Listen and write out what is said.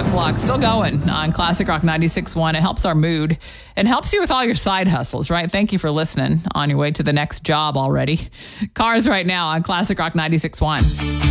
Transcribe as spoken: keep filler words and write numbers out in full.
O'Clock. Still going on Classic Rock ninety-six point one. It helps our mood and helps you with all your side hustles, right? Thank you for listening on your way to the next job already. Cars right now on Classic Rock ninety-six point one.